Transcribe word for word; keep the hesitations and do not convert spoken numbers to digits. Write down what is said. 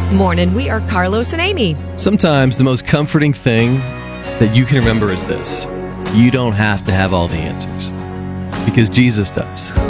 Morning, we are Carlos and Amy. Sometimes the most comforting thing that you can remember is this: you don't have to have all the answers, because Jesus does.